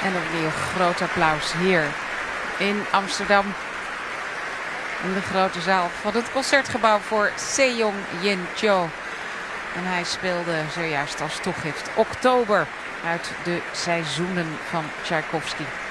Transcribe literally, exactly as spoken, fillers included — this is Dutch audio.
En opnieuw groot applaus hier in Amsterdam. In de grote zaal van het Concertgebouw voor Sejong-Yin Cho. En hij speelde zojuist als toegift Oktober uit de seizoenen van Tchaikovsky.